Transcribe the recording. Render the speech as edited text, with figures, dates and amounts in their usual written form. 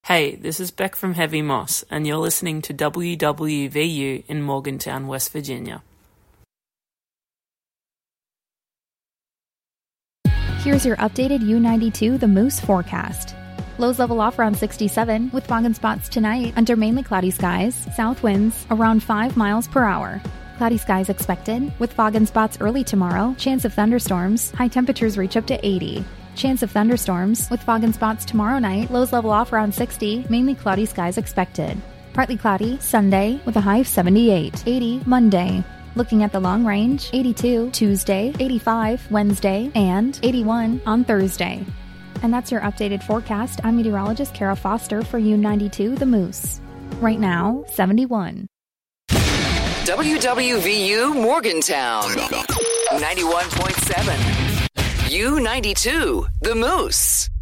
Hey, this is Beck from Heavy Moss, and you're listening to WWVU in Morgantown, West Virginia. Here's your updated U92 The Moose forecast. Lows level off around 67, with fog and spots tonight under mainly cloudy skies, south winds around 5 miles per hour. Cloudy skies expected, with fog and spots early tomorrow, chance of thunderstorms, high temperatures reach up to 80. Chance of thunderstorms, with fog and spots tomorrow night, lows level off around 60, mainly cloudy skies expected. Partly cloudy Sunday, with a high of 78, 80 Monday. Looking at the long range, 82 Tuesday, 85 Wednesday, and 81 on Thursday. And that's your updated forecast. I'm meteorologist Kara Foster for U92 The Moose. Right now, 71. WWVU Morgantown, 91.7. U92 The Moose.